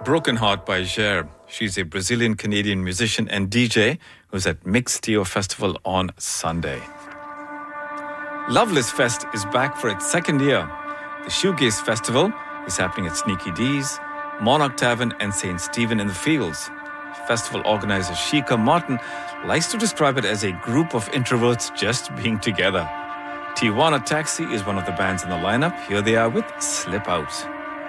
Broken Heart by Cher. She's a Brazilian-Canadian musician and DJ who's at Mixtio Festival on Sunday. Loveless Fest is back for its second year. The Shoegaze Festival is happening at Sneaky D's, Monarch Tavern and St. Stephen in the Fields. Festival organizer Shika Martin likes to describe it as a group of introverts just being together. Tijuana Taxi is one of the bands in the lineup. Here they are with Slip Out.